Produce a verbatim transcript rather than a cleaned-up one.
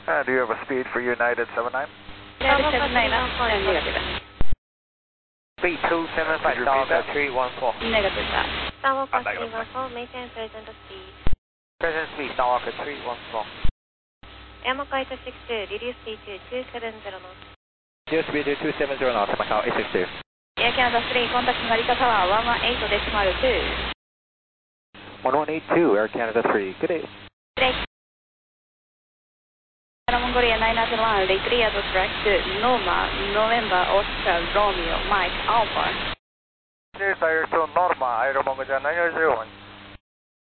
Uh, do you have a speed for United seven nine? United seven nine, uh, negative. Speed two seven five, Delta three one four. Negative that. Skywalker three one four, maintain present speed. Present speed, Skywalker three one four. Airmark Kite six two, reduce speed to two seven zero knots. Reduce speed to two seven zero knots, Macau eight six two. Air Canada three, contact Narita Tower one one eight decimal two. one one eight two, Air Canada three, good day. Good day. Mongolia nine nine one, clear to direct to Norma, November, Oscar, Romeo, Mike, Alpha. Clear fire to Norma, Aero Mongolia nine zero one.